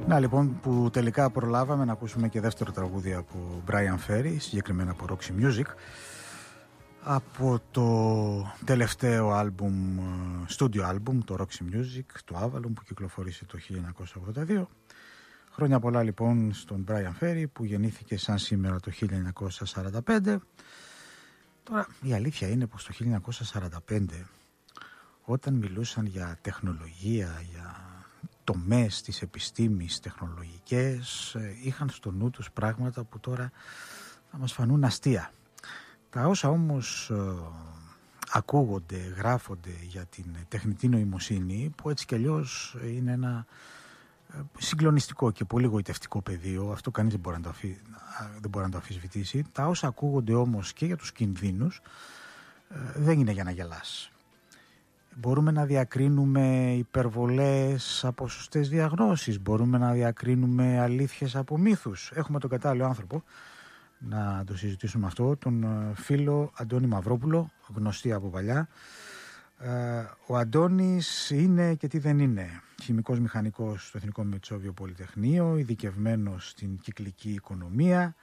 Να λοιπόν, που τελικά προλάβαμε να ακούσουμε και δεύτερο τραγούδι από Brian Ferry, συγκεκριμένα από Roxy Music, από το τελευταίο άλμπουμ, studio άλμπουμ, το Roxy Music, το Avalon, που κυκλοφόρησε το 1982. Χρόνια πολλά λοιπόν στον Brian Ferry, που γεννήθηκε σαν σήμερα το 1945. Τώρα η αλήθεια είναι πως το 1945, όταν μιλούσαν για τεχνολογία, για τομές της επιστήμης τεχνολογικές, είχαν στο νου τους πράγματα που τώρα θα μας φανούν αστεία. Τα όσα όμως ακούγονται, γράφονται για την τεχνητή νοημοσύνη, που έτσι κι αλλιώς είναι ένα συγκλονιστικό και πολύ γοητευτικό πεδίο, αυτό κανείς δεν μπορεί να το αμφισβητήσει. Τα όσα ακούγονται όμως και για τους κινδύνους δεν είναι για να γελάς. Μπορούμε να διακρίνουμε υπερβολές από σωστές διαγνώσεις, μπορούμε να διακρίνουμε αλήθειες από μύθους. Έχουμε τον κατάλληλο άνθρωπο να το συζητήσουμε αυτό, τον φίλο Αντώνη Μαυρόπουλο, γνωστή από παλιά. Ο Αντώνης είναι και τι δεν είναι. Χημικός μηχανικός στο Εθνικό Μετσόβιο Πολυτεχνείο, ειδικευμένος στην κυκλική οικονομία.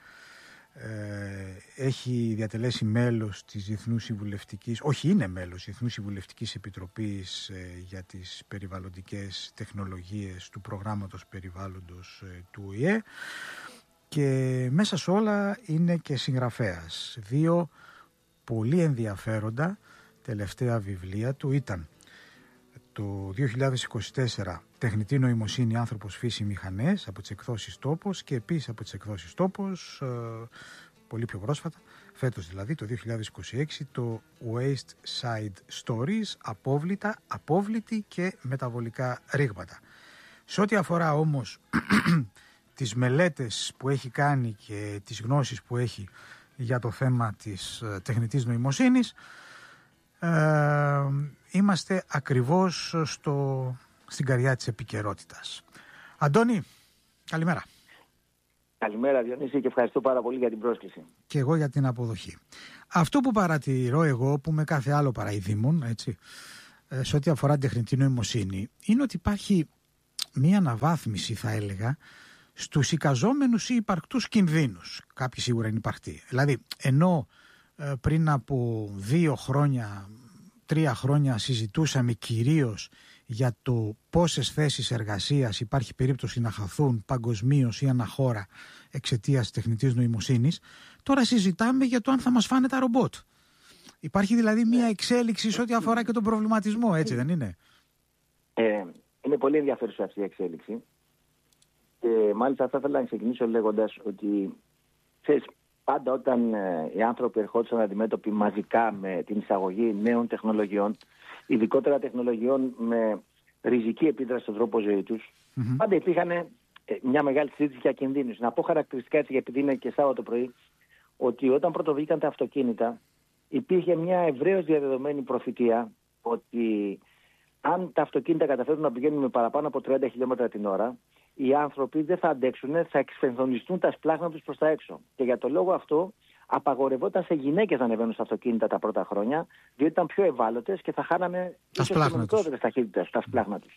Έχει διατελέσει μέλος της Διεθνούς Συμβουλευτικής, όχι, είναι μέλος της Διεθνούς Συμβουλευτικής Επιτροπής για τις περιβαλλοντικές τεχνολογίες του προγράμματος περιβάλλοντος του ΟΗΕ, και μέσα σε όλα είναι και συγγραφέας. Δύο πολύ ενδιαφέροντα τελευταία βιβλία του ήταν το 2024 «Τεχνητή νοημοσύνη, άνθρωπος, φύση, μηχανές» από τις εκδόσεις Τόπος, και επίσης από τις εκδόσεις Τόπος πολύ πιο πρόσφατα, φέτος δηλαδή το 2026, το Waste Side Stories, απόβλητη και μεταβολικά ρήγματα. Σε ό,τι αφορά όμως τις μελέτες που έχει κάνει και τις γνώσεις που έχει για το θέμα της τεχνητής νοημοσύνης, είμαστε ακριβώς στην καρδιά της επικαιρότητας. Αντώνη, καλημέρα. Καλημέρα Διονύση, και ευχαριστώ πάρα πολύ για την πρόσκληση. Και εγώ για την αποδοχή. Αυτό που παρατηρώ εγώ, που με κάθε άλλο παραειδήμων, έτσι, σε ό,τι αφορά την τεχνητή νοημοσύνη, είναι ότι υπάρχει μία αναβάθμιση, θα έλεγα, στους εικαζόμενους ή υπαρκτούς κινδύνους. Κάποιοι σίγουρα είναι υπαρκτοί. Δηλαδή, ενώ πριν από 2 χρόνια, 3 χρόνια συζητούσαμε κυρίως για το πόσες θέσεις εργασίας υπάρχει περίπτωση να χαθούν παγκοσμίως ή αναχώρα εξαιτίας τεχνητής νοημοσύνης, τώρα συζητάμε για το αν θα μας φάνε τα ρομπότ. Υπάρχει δηλαδή μια εξέλιξη σε ό,τι αφορά και τον προβληματισμό, έτσι δεν είναι? Είναι πολύ ενδιαφέρουσα αυτή η εξέλιξη. Και μάλιστα θα ήθελα να ξεκινήσω λέγοντας ότι, ξέρεις, πάντα όταν οι άνθρωποι ερχόντουσαν αντιμέτωποι μαζικά με την εισαγωγή νέων τεχνολογιών, ειδικότερα τεχνολογιών με ριζική επίδραση στον τρόπο ζωής τους, πάντα υπήρχαν μια μεγάλη συζήτηση για κινδύνους. Να πω χαρακτηριστικά, έτσι, επειδή είναι και Σάββατο πρωί, ότι όταν πρωτοβγήκαν τα αυτοκίνητα, υπήρχε μια ευρέως διαδεδομένη προφητεία ότι αν τα αυτοκίνητα καταφέρουν να πηγαίνουν με παραπάνω από 30 χιλιόμετρα την ώρα, οι άνθρωποι δεν θα αντέξουν, θα εξφενδονιστούν τα σπλάχνα τους προς τα έξω. Και για το λόγο αυτό απαγορευόταν σε γυναίκες να ανεβαίνουν στα αυτοκίνητα τα πρώτα χρόνια, διότι ήταν πιο ευάλωτες και θα χάνανε ίσως και μικρότερες ταχύτητες στα σπλάχνα τους.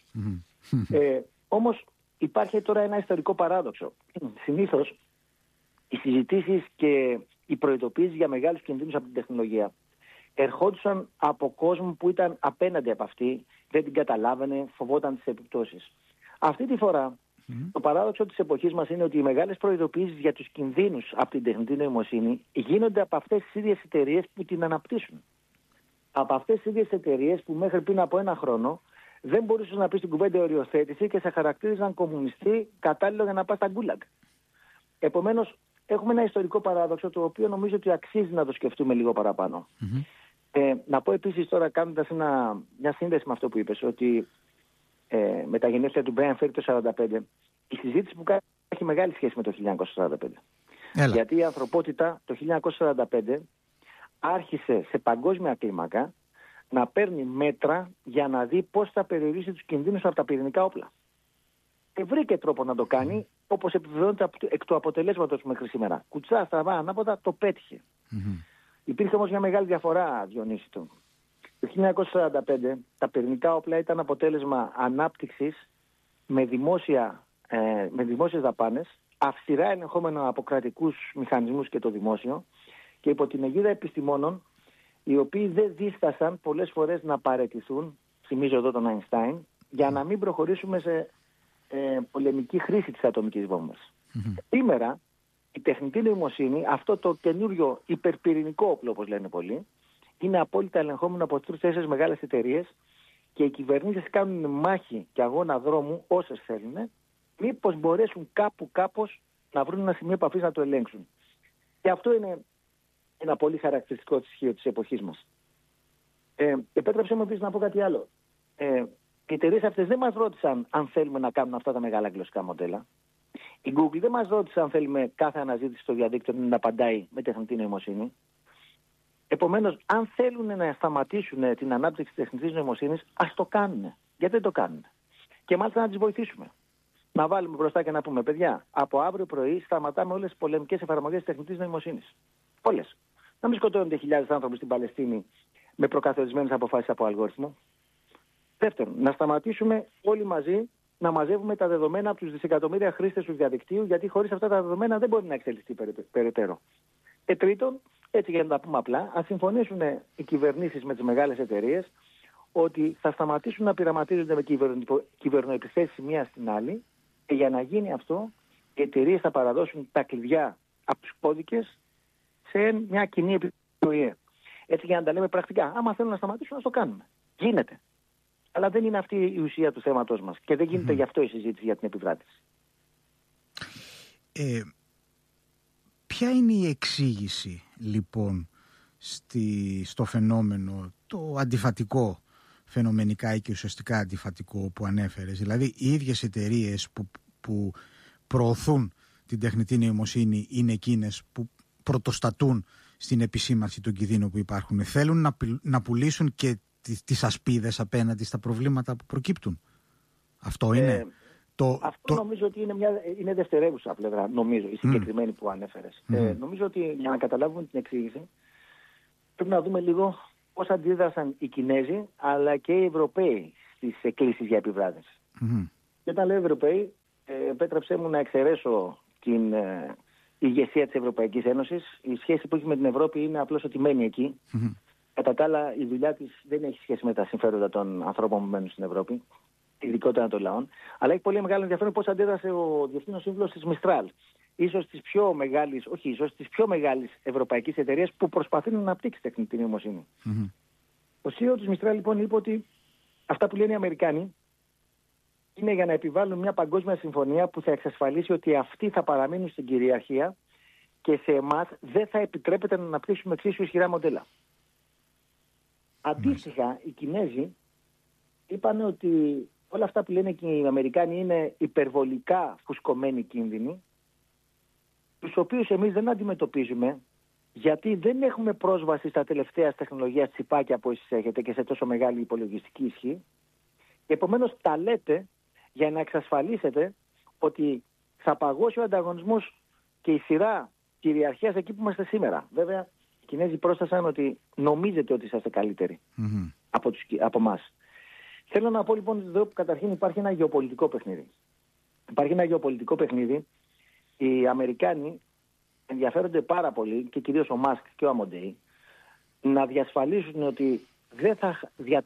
Όμως υπάρχει τώρα ένα ιστορικό παράδοξο. Συνήθως οι συζητήσεις και οι προειδοποίησεις για μεγάλους κινδύνους από την τεχνολογία ερχόντουσαν από κόσμο που ήταν απέναντι από αυτή, δεν την καταλάβαινε, φοβόταν τις επιπτώσεις. Αυτή τη φορά το παράδοξο της εποχής μας είναι ότι οι μεγάλες προειδοποίησεις για τους κινδύνους από την τεχνητή νοημοσύνη γίνονται από αυτές τις ίδιες εταιρείες που την αναπτύσσουν. Από αυτές τις ίδιες εταιρείες που μέχρι πριν από 1 χρόνο δεν μπορούσες να πεις την κουβέντα οριοθέτηση και σε χαρακτήριζαν κομμουνιστή, κατάλληλο για να πας στα γκούλαγκ. Επομένως, έχουμε ένα ιστορικό παράδοξο, το οποίο νομίζω ότι αξίζει να το σκεφτούμε λίγο παραπάνω. Να πω επίσης τώρα, κάνοντας μια σύνδεση με αυτό που είπες, ότι με τα γενέθλια του Brian Ferry το 1945, η συζήτηση που κάνει έχει μεγάλη σχέση με το 1945. Γιατί η ανθρωπότητα το 1945 άρχισε σε παγκόσμια κλίμακα να παίρνει μέτρα για να δει πώς θα περιορίσει τους κινδύνους από τα πυρηνικά όπλα. Και βρήκε τρόπο να το κάνει, όπως επιβεβαιώνεται εκ του αποτελέσματος μέχρι σήμερα. Κουτσά, στραβά, ανάποδα, το πέτυχε. Υπήρχε όμως μια μεγάλη διαφορά, Διονύση. Το 1945 τα πυρηνικά όπλα ήταν αποτέλεσμα ανάπτυξης με δημόσια με δημόσιες δαπάνες, αυστηρά ελεγχόμενο από κρατικούς μηχανισμούς και το δημόσιο, και υπό την αιγίδα επιστημόνων, οι οποίοι δεν δίστασαν πολλές φορές να παραιτηθούν, θυμίζω εδώ τον Αϊνστάιν, για να μην προχωρήσουμε σε πολεμική χρήση της ατομικής βόμβας. Σήμερα η τεχνητή νοημοσύνη, αυτό το καινούριο υπερπυρηνικό όπλο, όπως λένε πολλοί, είναι απόλυτα ελεγχόμενο από 3-4 μεγάλες εταιρείες, και οι κυβερνήσεις κάνουν μάχη και αγώνα δρόμου όσες θέλουν, μήπως μπορέσουν κάπως να βρουν ένα σημείο επαφής να το ελέγξουν. Και αυτό είναι ένα πολύ χαρακτηριστικό στοιχείο της εποχής μας. Επέτρεψέ μου επίσης να πω κάτι άλλο. Οι εταιρείες αυτές δεν μας ρώτησαν αν θέλουμε να κάνουν αυτά τα μεγάλα γλωσσικά μοντέλα. Η Google δεν μας ρώτησε αν θέλουμε κάθε αναζήτηση στο διαδίκτυο να απαντάει με τεχνητή νοημοσύνη. Επομένως, αν θέλουν να σταματήσουν την ανάπτυξη της τεχνητής νοημοσύνης, ας το κάνουν. Γιατί δεν το κάνουν? Και μάλιστα να τις βοηθήσουμε. Να βάλουμε μπροστά και να πούμε, παιδιά, από αύριο πρωί σταματάμε όλες τις πολεμικές εφαρμογές της τεχνητής νοημοσύνης. Όλες. Να μην σκοτώνονται χιλιάδες άνθρωποι στην Παλαιστίνη με προκαθορισμένες αποφάσεις από αλγόριθμο. Δεύτερον, να σταματήσουμε όλοι μαζί να μαζεύουμε τα δεδομένα από τους δισεκατομμύρια χρήστες του διαδικτύου, γιατί χωρίς αυτά τα δεδομένα δεν μπορεί να εξελιχθεί περαιτέρω. Τρίτον, έτσι για να τα πούμε απλά, ας συμφωνήσουν οι κυβερνήσεις με τις μεγάλες εταιρείες ότι θα σταματήσουν να πειραματίζονται με κυβερνοεπιθέσεις μία στην άλλη, και για να γίνει αυτό, οι εταιρείες θα παραδώσουν τα κλειδιά από τους κώδικες σε μια κοινή επιπλοή. Έτσι για να τα λέμε πρακτικά. Άμα θέλουν να σταματήσουν, να το κάνουμε. Γίνεται. Αλλά δεν είναι αυτή η ουσία του θέματος μας και δεν γίνεται γι' αυτό η συζήτηση για την επιβράτηση. Ποια είναι η εξήγηση λοιπόν στο φαινόμενο το αντιφατικό, φαινομενικά ή και ουσιαστικά αντιφατικό που ανέφερες? Δηλαδή οι ίδιες εταιρείες που προωθούν την τεχνητή νοημοσύνη είναι εκείνες που πρωτοστατούν στην επισήμανση των κινδύνων που υπάρχουν. Θέλουν να πουλήσουν και τις ασπίδες απέναντι στα προβλήματα που προκύπτουν. Αυτό είναι. Αυτό νομίζω ότι είναι δευτερεύουσα πλευρά, νομίζω, η συγκεκριμένη που ανέφερες. Νομίζω ότι για να καταλάβουμε την εξήγηση πρέπει να δούμε λίγο πώς αντίδρασαν οι Κινέζοι αλλά και οι Ευρωπαίοι στις εκκλήσεις για επιβράδυνση. Και όταν λέω Ευρωπαίοι, επέτρεψέ μου να εξαιρέσω την ηγεσία της Ευρωπαϊκής Ένωσης. Η σχέση που έχει με την Ευρώπη είναι απλώς ότι μένει εκεί. Κατά τα άλλα, η δουλειά της δεν έχει σχέση με τα συμφέροντα των ανθρώπων που μένουν στην Ευρώπη, ειδικότερα των λαών. Αλλά έχει πολύ μεγάλο ενδιαφέρον πώς αντέδρασε ο Διευθύνων Σύμβουλος της Mistral. Ίσως της πιο μεγάλης ευρωπαϊκής εταιρείας που προσπαθεί να αναπτύξει τεχνητή νοημοσύνη. Ο CEO της Mistral λοιπόν είπε ότι αυτά που λένε οι Αμερικάνοι είναι για να επιβάλλουν μια παγκόσμια συμφωνία που θα εξασφαλίσει ότι αυτοί θα παραμείνουν στην κυριαρχία και σε εμάς δεν θα επιτρέπεται να αναπτύξουμε εξίσου ισχυρά μοντέλα. Αντίστοιχα, οι Κινέζοι είπαν ότι όλα αυτά που λένε και οι Αμερικάνοι είναι υπερβολικά φουσκωμένοι κίνδυνοι, τους οποίους εμείς δεν αντιμετωπίζουμε, γιατί δεν έχουμε πρόσβαση στα τελευταία τεχνολογία τσιπάκια που εσείς έχετε και σε τόσο μεγάλη υπολογιστική ισχύ, και επομένως τα λέτε για να εξασφαλίσετε ότι θα παγώσει ο ανταγωνισμός και η σειρά κυριαρχίας εκεί που είμαστε σήμερα. Βέβαια, οι Κινέζοι πρόσθεσαν ότι νομίζετε ότι είσαστε καλύτεροι από εμάς. Θέλω να πω λοιπόν εδώ που καταρχήν υπάρχει ένα γεωπολιτικό παιχνίδι. Υπάρχει ένα γεωπολιτικό παιχνίδι. Οι Αμερικάνοι ενδιαφέρονται πάρα πολύ, και κυρίως ο Μάσκ και ο Αμοντέι, να διασφαλίσουν ότι δεν θα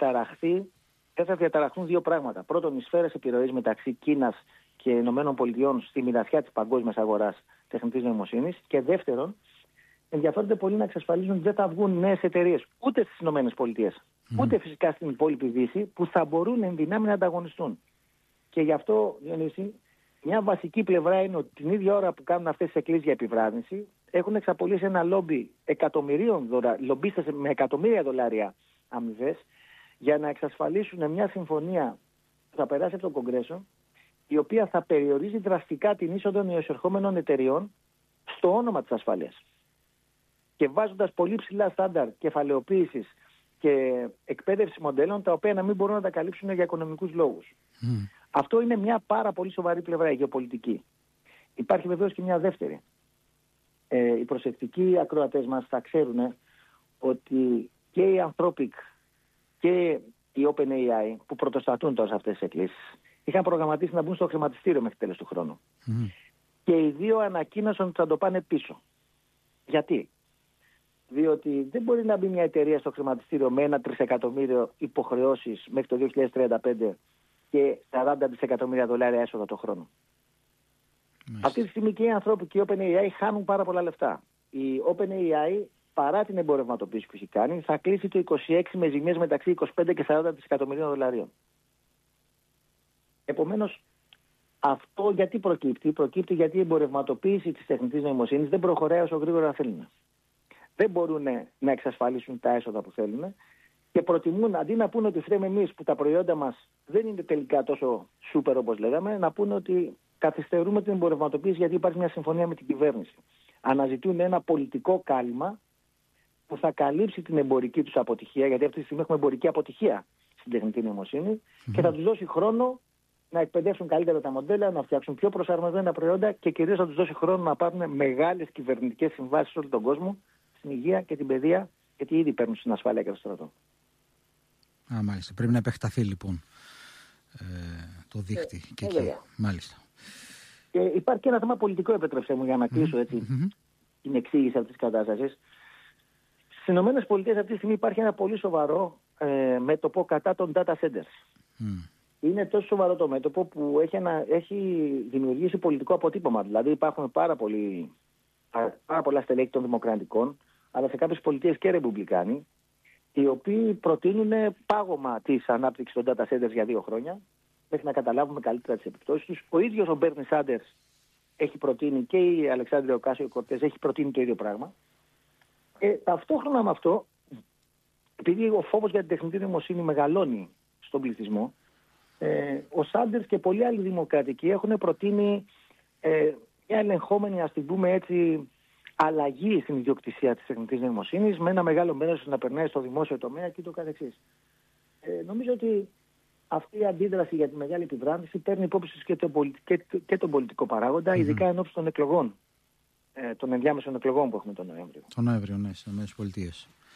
διαταραχθούν δύο πράγματα. Πρώτον, οι σφαίρες επιρροής μεταξύ Κίνας και ΗΠΑ στη μοιρασιά της παγκόσμιας αγοράς τεχνητής νοημοσύνης. Και δεύτερον, ενδιαφέρονται πολύ να εξασφαλίσουν ότι δεν θα βγουν νέες εταιρείες ούτε στις ΗΠΑ, ούτε φυσικά στην υπόλοιπη Δύση, που θα μπορούν εν δυνάμει να ανταγωνιστούν. Και γι' αυτό, Διονύση, μια βασική πλευρά είναι ότι την ίδια ώρα που κάνουν αυτές τις εκκλήσεις για επιβράδυνση, έχουν εξαπολύσει ένα λόμπι λομπίστες με εκατομμύρια δολάρια αμοιβές, για να εξασφαλίσουν μια συμφωνία που θα περάσει από το Κογκρέσο, η οποία θα περιορίζει δραστικά την είσοδο νεοεισερχόμενων εταιριών στο όνομα της ασφάλειας. Και βάζοντας πολύ ψηλά στάνταρ κεφαλαιοποίησης και εκπαίδευση μοντέλων, τα οποία να μην μπορούν να τα καλύψουν για οικονομικούς λόγους. Αυτό είναι μια πάρα πολύ σοβαρή πλευρά, η γεωπολιτική. Υπάρχει βεβαίως και μια δεύτερη. Οι προσεκτικοί ακροατές μας θα ξέρουν ότι και η Anthropic και η OpenAI, που πρωτοστατούν τώρα σε αυτές τις εκκλήσεις, είχαν προγραμματίσει να μπουν στο χρηματιστήριο μέχρι τέλος του χρόνου. Και οι δύο ανακοίνωσαν ότι θα το πάνε πίσω. Γιατί? Διότι δεν μπορεί να μπει μια εταιρεία στο χρηματιστήριο με 1 τρισεκατομμύριο υποχρεώσεις μέχρι το 2035 και 40 δισεκατομμύρια δολάρια έσοδα το χρόνο. Αυτή τη στιγμή και οι ανθρώποι και η OpenAI χάνουν πάρα πολλά λεφτά. Η OpenAI, παρά την εμπορευματοποίηση που έχει κάνει, θα κλείσει το 26 με ζημίες μεταξύ 25 και 40 δισεκατομμυρίων δολαρίων. Επομένως, αυτό γιατί προκύπτει? Προκύπτει γιατί η εμπορευματοποίηση της τεχνητής νοημοσύνης δεν προχωράει όσο γρήγορα θέλουν. Δεν μπορούν να εξασφαλίσουν τα έσοδα που θέλουν και προτιμούν, αντί να πούνε ότι φταίμε εμείς που τα προϊόντα μας δεν είναι τελικά τόσο σούπερ όπως λέγαμε, να πούνε ότι καθυστερούμε την εμπορευματοποίηση γιατί υπάρχει μια συμφωνία με την κυβέρνηση. Αναζητούν ένα πολιτικό κάλυμα που θα καλύψει την εμπορική τους αποτυχία, γιατί αυτή τη στιγμή έχουμε εμπορική αποτυχία στην τεχνητή νοημοσύνη, και θα τους δώσει χρόνο να εκπαιδεύσουν καλύτερα τα μοντέλα, να φτιάξουν πιο προσαρμοσμένα προϊόντα και κυρίως θα τους δώσει χρόνο να πάρουν μεγάλες κυβερνητικές συμβάσεις σε όλο τον κόσμο, στην υγεία και την παιδεία, γιατί ήδη παίρνουν στην ασφάλεια και το στρατό. Μάλιστα. Πρέπει να επεκταθεί λοιπόν το δίκτυ και εκεί. Μάλιστα. Και υπάρχει και ένα θέμα πολιτικό, επιτρέψτε μου, για να κλείσω έτσι την εξήγηση αυτής της κατάστασης. Στις ΗΠΑ αυτή τη στιγμή υπάρχει ένα πολύ σοβαρό μέτωπο κατά των data centers. Είναι τόσο σοβαρό το μέτωπο που έχει δημιουργήσει πολιτικό αποτύπωμα. Δηλαδή υπάρχουν πάρα πολλά στελέχη των δημοκρατικών, αλλά σε κάποιες πολιτείες και ρεπουμπλικάνοι, οι οποίοι προτείνουν πάγωμα της ανάπτυξης των data centers για 2 χρόνια, μέχρι να καταλάβουμε καλύτερα τις επιπτώσεις τους. Ο ίδιος ο Μπέρνι Σάντερς έχει προτείνει, και η Αλεξάνδρεια Οκάσιο-Κορτές έχει προτείνει το ίδιο πράγμα. Ταυτόχρονα με αυτό, επειδή ο φόβος για την τεχνητή νοημοσύνη μεγαλώνει στον πληθυσμό, ο Σάντερς και πολλοί άλλοι δημοκρατικοί έχουν προτείνει μια ελεγχόμενη, ας την πούμε έτσι, αλλαγή στην ιδιοκτησία της τεχνητής νοημοσύνης, με ένα μεγάλο μέρος να περνάει στο δημόσιο τομέα και το καθεξής. Νομίζω ότι αυτή η αντίδραση για τη μεγάλη επιβράδυνση παίρνει υπόψη και τον πολιτικό παράγοντα, ειδικά εν ώψη των εκλογών, των ενδιάμεσων εκλογών που έχουμε τον Νοέμβριο. Τον Νοέμβριο, ναι, στις ΗΠΑ.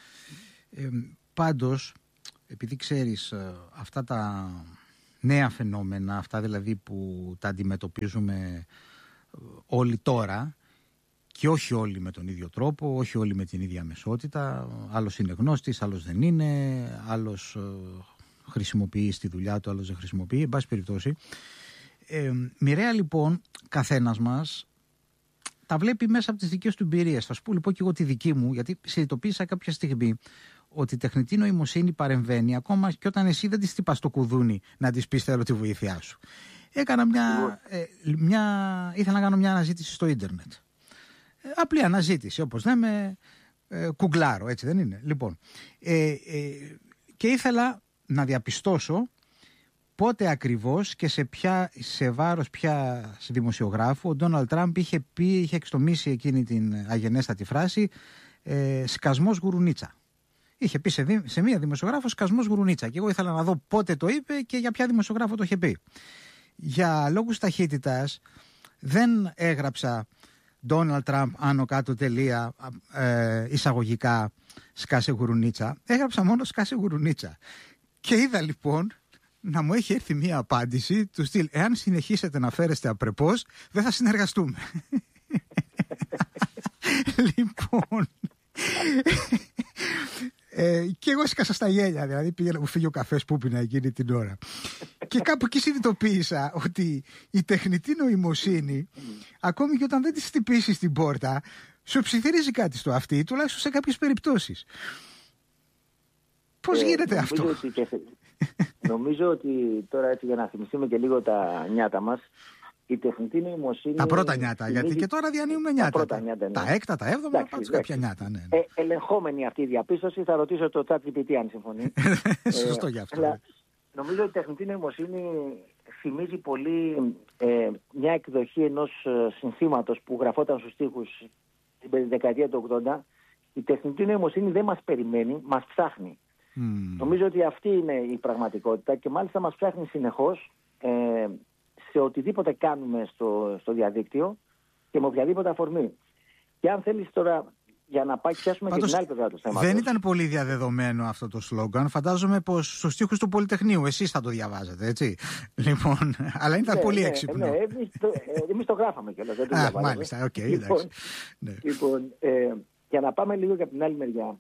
Πάντως, επειδή ξέρεις αυτά τα νέα φαινόμενα, αυτά δηλαδή που τα αντιμετωπίζουμε όλοι τώρα, και όχι όλοι με τον ίδιο τρόπο, όχι όλοι με την ίδια αμεσότητα, άλλος είναι γνώστης, άλλος δεν είναι, άλλος χρησιμοποιεί στη δουλειά του, άλλος δεν χρησιμοποιεί, εν πάση περιπτώσει. Μοιραία λοιπόν καθένας μας τα βλέπει μέσα από τις δικές του εμπειρίες. Θα σου πω λοιπόν και εγώ τη δική μου, γιατί συνειδητοποίησα κάποια στιγμή ότι η τεχνητή νοημοσύνη παρεμβαίνει ακόμα και όταν εσύ δεν της τυπάς το κουδούνι να της πεις θέλω τη βοήθειά σου. Έκανα ήθελα να κάνω μια αναζήτηση στο ίντερνετ. Απλή αναζήτηση, όπως λέμε, κουγκλάρω, έτσι δεν είναι? Λοιπόν, και ήθελα να διαπιστώσω πότε ακριβώς και σε βάρος ποια δημοσιογράφου ο Ντόναλντ Τραμπ είχε εξτομίσει εκείνη την αγενέστατη φράση «σκασμός γουρουνίτσα». Είχε πει σε μία δημοσιογράφο «σκασμός γουρουνίτσα» και εγώ ήθελα να δω πότε το είπε και για ποια δημοσιογράφο το είχε πει. Για λόγους ταχύτητας δεν έγραψα Ντόναλντ Τραμπ άνω κάτω τελεία εισαγωγικά «σκάσε γουρουνίτσα». Έγραψα μόνο «σκάσε γουρουνίτσα». Και είδα λοιπόν να μου έχει έρθει μία απάντηση του στυλ «εάν συνεχίσετε να φέρεστε απρεπώς δεν θα συνεργαστούμε». Λοιπόν, και εγώ σκάσα στα γέλια, δηλαδή πήγε να μου φύγει ο καφές που πίνα εκείνη την ώρα. Και κάπου εκεί συνειδητοποίησα ότι η τεχνητή νοημοσύνη, ακόμη και όταν δεν της χτυπήσεις την πόρτα, σου ψιθυρίζει κάτι στο αυτί, τουλάχιστον σε κάποιες περιπτώσεις. Πώς γίνεται αυτό? Νομίζω ότι τώρα, έτσι για να θυμηθούμε και λίγο τα νιάτα μας, η τεχνητή νοημοσύνη... Τα πρώτα νιάτα, γιατί και τώρα διανύουμε νιάτα. Τα έκτα, τα έβδομα, πάντως κάποια νιάτα. Ναι. Ελεγχόμενη αυτή η διαπίστωση, θα ρωτήσω το ChatGPT αν συμφωνεί. Σωστό γι' αυτό. Νομίζω ότι η τεχνητή νοημοσύνη θυμίζει πολύ μια εκδοχή ενός συνθήματος που γραφόταν στους στίχους την δεκαετία του 80. Η τεχνητή νοημοσύνη δεν μας περιμένει, μας ψάχνει. Νομίζω ότι αυτή είναι η πραγματικότητα και μάλιστα μας ψάχνει συνεχώς σε οτιδήποτε κάνουμε στο διαδίκτυο και με οποιαδήποτε αφορμή. Και αν θέλεις τώρα, για να πιάσουμε και την άλλη πλευρά του θέματος. Δεν ήταν πολύ διαδεδομένο αυτό το σλόγγαν. Φαντάζομαι πως στους στίχους του Πολυτεχνείου εσείς θα το διαβάζετε, έτσι. Λοιπόν, αλλά ήταν πολύ έξυπνο. Ναι, εμείς το γράφαμε κιόλας. Μάλιστα, οκ, εντάξει. Λοιπόν, για να πάμε λίγο και από την άλλη μεριά,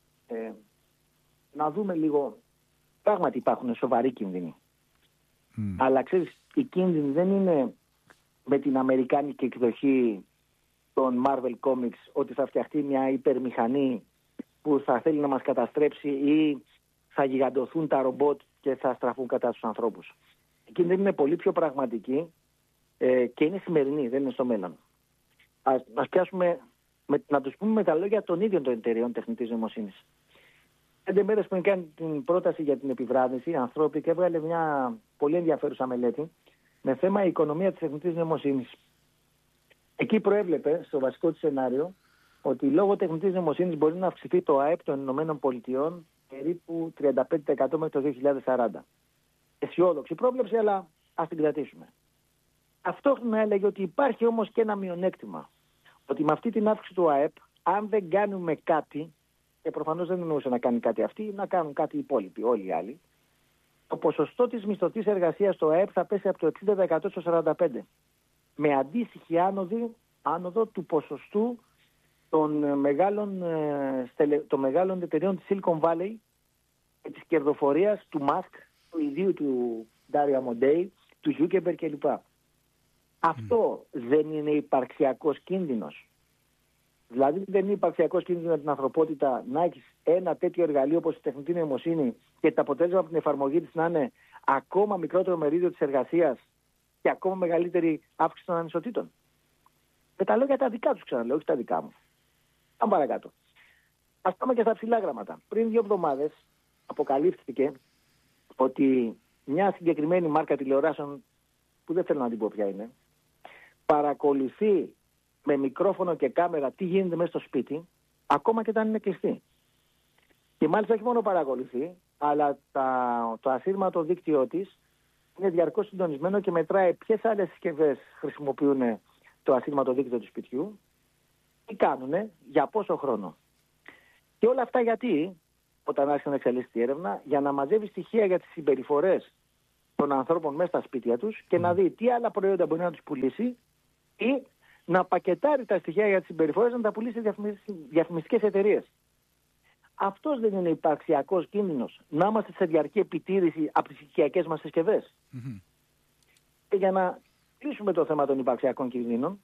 να δούμε λίγο, πράγματι υπάρχουν σοβαροί κίνδυνοι. Αλλά ξέρεις, οι κίνδυνοι δεν είναι με την αμερικάνικη εκδοχή των Marvel Comics ότι θα φτιαχτεί μια υπερμηχανή που θα θέλει να μας καταστρέψει ή θα γιγαντωθούν τα ρομπότ και θα στραφούν κατά τους ανθρώπους. Οι κίνδυνοι είναι πολύ πιο πραγματικοί και είναι σημερινοί, δεν είναι στο μέλλον. Ας πιάσουμε, να τους πούμε με τα λόγια των ίδιων των εταιρεών τεχνητής νοημοσύνης. 5 μέρες πριν κάνει την πρόταση για την επιβράδυνση, η Ανθρώπικ έβγαλε μια πολύ ενδιαφέρουσα μελέτη με θέμα η οικονομία της τεχνητής νοημοσύνης. Εκεί προέβλεπε στο βασικό της σενάριο ότι λόγω τεχνητής νοημοσύνης μπορεί να αυξηθεί το ΑΕΠ των Ηνωμένων Πολιτειών περίπου 35% μέχρι το 2040. Αισιόδοξη πρόβλεψη, αλλά ας την κρατήσουμε. Ταυτόχρονα έλεγε ότι υπάρχει όμως και ένα μειονέκτημα. Ότι με αυτή την αύξηση του ΑΕΠ, αν δεν κάνουμε κάτι, και προφανώς δεν εννοούσε να κάνει κάτι αυτοί, να κάνουν κάτι οι υπόλοιποι, όλοι οι άλλοι, το ποσοστό της μισθωτής εργασίας στο ΑΕΠ θα πέσει από το 60% στο 45%. Με αντίστοιχη άνοδο του ποσοστού των μεγάλων εταιρεών της Silicon Valley και της κερδοφορίας του Musk, του ιδίου του Dario Amodei, του Zuckerberg κλπ. Αυτό δεν είναι υπαρξιακός κίνδυνος. Δηλαδή δεν είναι υπαρξιακός κίνδυνος για την ανθρωπότητα να έχεις ένα τέτοιο εργαλείο όπως η τεχνητή νοημοσύνη και το αποτέλεσμα από την εφαρμογή της να είναι ακόμα μικρότερο μερίδιο της εργασίας και ακόμα μεγαλύτερη αύξηση των ανισοτήτων. Με τα λόγια τα δικά τους ξαναλέω, όχι τα δικά μου. Πάμε παρακάτω. Ας πάμε και στα ψηλά γραμματα. Πριν 2 εβδομάδες αποκαλύφθηκε ότι μια συγκεκριμένη μάρκα τηλεοράσεων, που δεν θέλω να την πω ποια είναι, παρακολουθεί με μικρόφωνο και κάμερα τι γίνεται μέσα στο σπίτι, ακόμα και όταν είναι κλειστή. Και μάλιστα όχι μόνο παρακολουθεί, αλλά το ασύρματο δίκτυό της είναι διαρκώς συντονισμένο και μετράει ποιες άλλες συσκευές χρησιμοποιούν το ασύρματο δίκτυο του σπιτιού, τι κάνουνε, για πόσο χρόνο. Και όλα αυτά γιατί, όταν άρχισε να εξελίσσεται η έρευνα, για να μαζεύει στοιχεία για τις συμπεριφορές των ανθρώπων μέσα στα σπίτια τους και να δει τι άλλα προϊόντα μπορεί να τους πουλήσει ή να πακετάρει τα στοιχεία για τις συμπεριφορές να τα πουλήσει σε διαφημιστικές εταιρείες. Αυτός δεν είναι υπαρξιακός κίνδυνος, να είμαστε σε διαρκή επιτήρηση από τις οικιακές μας συσκευές. Και για να κλείσουμε το θέμα των υπαρξιακών κινδύνων,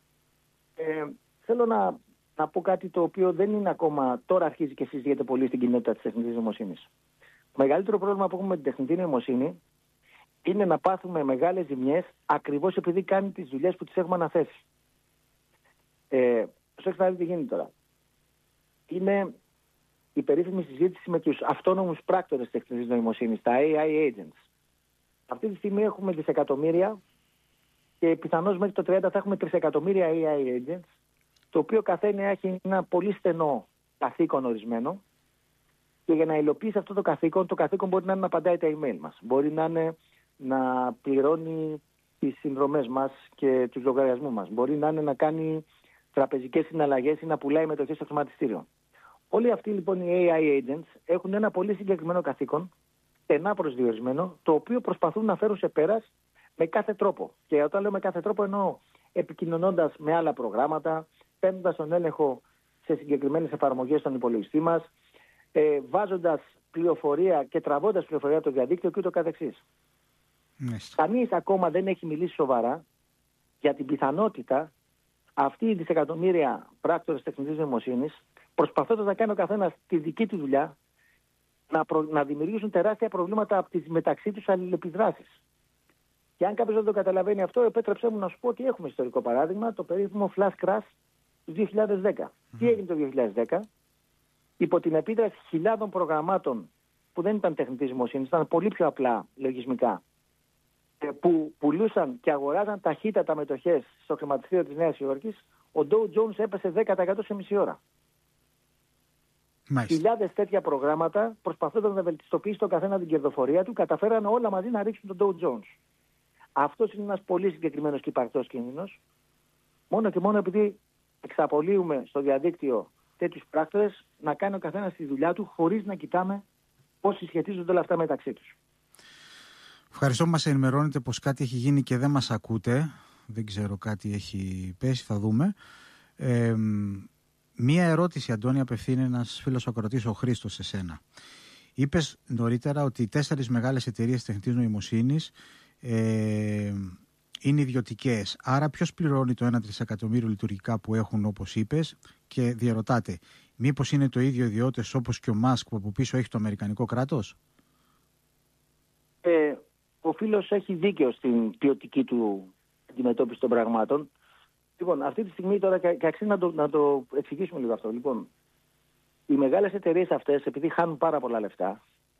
θέλω να πω κάτι το οποίο δεν είναι ακόμα, τώρα αρχίζει και συζητιέται πολύ στην κοινότητα της τεχνητής νοημοσύνης. Το μεγαλύτερο πρόβλημα που έχουμε με την τεχνητή νοημοσύνη είναι να πάθουμε μεγάλες ζημιές ακριβώς επειδή κάνει τις δουλειές που τις έχουμε αναθέσει. Προσέξτε να δείτε τι γίνεται τώρα. Είναι η περίφημη συζήτηση με τους αυτόνομους πράκτορες τεχνητής νοημοσύνης, τα AI agents. Αυτή τη στιγμή έχουμε δισεκατομμύρια και πιθανώς μέχρι το 30 θα έχουμε τρισεκατομμύρια AI agents, το οποίο καθένα έχει ένα πολύ στενό καθήκον ορισμένο και για να υλοποιήσει αυτό το καθήκον μπορεί να είναι να απαντάει τα email μας. Μπορεί να είναι να πληρώνει τις συνδρομές μας και τους λογαριασμούς μας. Μπορεί να είναι να κάνει τραπεζικές συναλλαγές ή να πουλάει μετοχές στο χρηματιστήριο. Όλοι αυτοί λοιπόν οι AI agents έχουν ένα πολύ συγκεκριμένο καθήκον, στενά προσδιορισμένο, το οποίο προσπαθούν να φέρουν σε πέρας με κάθε τρόπο. Και όταν λέω με κάθε τρόπο εννοώ επικοινωνώντας με άλλα προγράμματα, παίρνοντας τον έλεγχο σε συγκεκριμένες εφαρμογές στον υπολογιστή μας, βάζοντας πληροφορία και τραβώντας πληροφορία από το διαδίκτυο και ούτω καθεξής. Κανείς ακόμα δεν έχει μιλήσει σοβαρά για την πιθανότητα αυτοί οι δισεκατομμύρια πράκτορες τεχνητής νοημοσύνης, προσπαθώντας να κάνει ο καθένας τη δική του δουλειά, να δημιουργήσουν τεράστια προβλήματα από τις μεταξύ τους αλληλεπιδράσεις. Και αν κάποιος δεν το καταλαβαίνει αυτό, επέτρεψέ μου να σου πω ότι έχουμε ιστορικό παράδειγμα, το περίφημο Flash Crash του 2010. Τι έγινε το 2010? Υπό την επίδραση χιλιάδων προγραμμάτων που δεν ήταν τεχνητής νοημοσύνης, ήταν πολύ πιο απλά λογισμικά, που πουλούσαν και αγοράζαν ταχύτατα μετοχές στο χρηματιστήριο της Νέας Υόρκης, ο Dow Jones έπεσε 10% σε μισή ώρα. Χιλιάδες τέτοια προγράμματα, προσπαθώντας να βελτιστοποιήσει το καθένα την κερδοφορία του, καταφέραν όλα μαζί να ρίξουν τον Dow Jones. Αυτός είναι ένας πολύ συγκεκριμένος και υπαρκτός κίνδυνος, μόνο και μόνο επειδή εξαπολύουμε στο διαδίκτυο τέτοιους πράκτορες να κάνει ο καθένας τη δουλειά του, χωρίς να κοιτάμε πώς συσχετίζονται όλα αυτά μεταξύ τους. Ευχαριστώ που μας ενημερώνετε πως κάτι έχει γίνει και δεν μας ακούτε. Δεν ξέρω, κάτι έχει πέσει, θα δούμε. Μία ερώτηση, Αντώνη, απευθύνει ένας φίλος ακροατής, ο Χρήστος, σε σένα. Είπες νωρίτερα ότι οι 4 μεγάλες εταιρείες τεχνητής νοημοσύνης είναι ιδιωτικές. Άρα ποιος πληρώνει το 1 τρισεκατομμύριο λειτουργικά που έχουν, όπως είπες, και διαρωτάτε, μήπως είναι το ίδιο ιδιώτες όπως και ο Μάσκ που από πίσω έχει το αμερικανικό κράτος? Ο φίλος έχει δίκιο στην ποιοτική του αντιμετώπιση των πραγμάτων. Λοιπόν, αυτή τη στιγμή τώρα, και αξίζει να το εξηγήσουμε λίγο αυτό. Λοιπόν, οι μεγάλες εταιρείες αυτές, επειδή χάνουν πάρα πολλά λεφτά,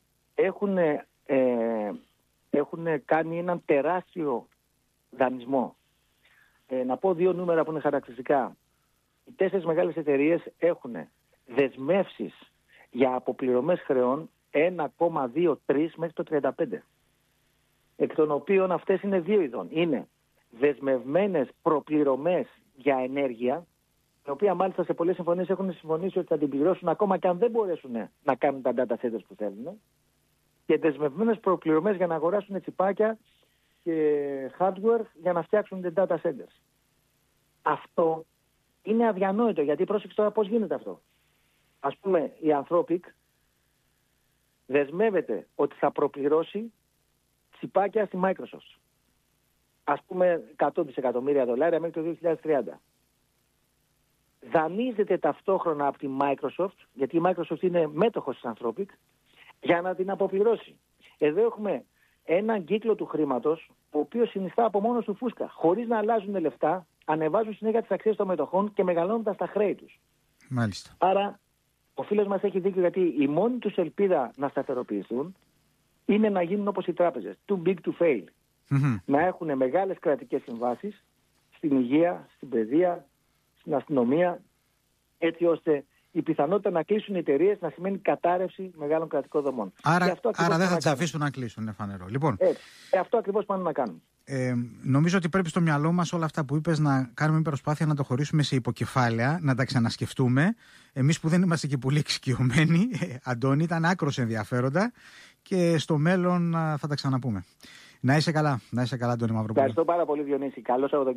έχουν κάνει έναν τεράστιο δανεισμό. Να πω 2 νούμερα που είναι χαρακτηριστικά. Οι 4 μεγάλες εταιρείες έχουν δεσμεύσεις για αποπληρωμές χρεών 1,23 μέχρι το 35. Εκ των οποίων αυτές είναι 2 ειδών. Είναι δεσμευμένες προπληρωμές για ενέργεια, η οποία μάλιστα σε πολλές συμφωνίες έχουν συμφωνήσει ότι θα την πληρώσουν ακόμα και αν δεν μπορέσουν να κάνουν τα data centers που θέλουν, και δεσμευμένες προπληρωμές για να αγοράσουν τσιπάκια και hardware για να φτιάξουν τα data centers. Αυτό είναι αδιανόητο, γιατί πρόσεξε τώρα πώς γίνεται αυτό. Ας πούμε, η Anthropic δεσμεύεται ότι θα προπληρώσει τσιπάκια στη Microsoft. Ας πούμε 100 δισεκατομμύρια δολάρια μέχρι το 2030. Δανείζεται ταυτόχρονα από τη Microsoft, γιατί η Microsoft είναι μέτοχος της Anthropic, για να την αποπληρώσει. Εδώ έχουμε έναν κύκλο του χρήματος, ο οποίος συνιστά από μόνος του φούσκα. Χωρίς να αλλάζουν λεφτά, ανεβάζουν συνέχεια τις αξίες των μετοχών και μεγαλώνοντας τα χρέη τους. Μάλιστα. Άρα, ο φίλος μας έχει δίκιο, γιατί η μόνη τους ελπίδα να σταθεροποιηθούν είναι να γίνουν όπως οι τράπεζες. Too big to fail. Να έχουν μεγάλες κρατικές συμβάσεις στην υγεία, στην παιδεία, στην αστυνομία, έτσι ώστε η πιθανότητα να κλείσουν οι εταιρείες να σημαίνει κατάρρευση μεγάλων κρατικών δομών. Άρα δεν θα τις αφήσουν να κλείσουν, είναι φανερό. Λοιπόν, αυτό ακριβώς πάνε να κάνουν. Νομίζω ότι πρέπει στο μυαλό μας όλα αυτά που είπες να κάνουμε μια προσπάθεια να το χωρίσουμε σε υποκεφάλαια, να τα ξανασκεφτούμε. Εμείς που δεν είμαστε και πολύ εξοικειωμένοι, Αντώνη, ήταν άκρως ενδιαφέροντα και στο μέλλον θα τα ξαναπούμε. Να είσαι καλά, Αντώνη Μαυροπούλου. Ευχαριστώ πάρα πολύ, Διονύση. Καλό Σαββατοκύριακο.